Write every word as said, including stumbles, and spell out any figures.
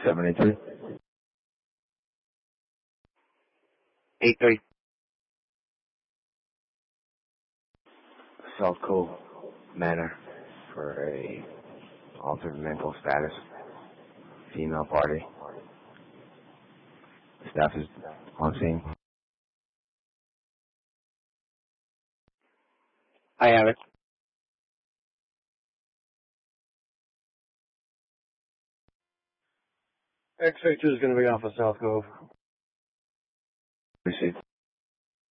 seventy-three. eight three. South Cove Manor for a altered mental status. Female party. Staff is on scene. I have it. X-ray two is going to be off of South Cove. Received.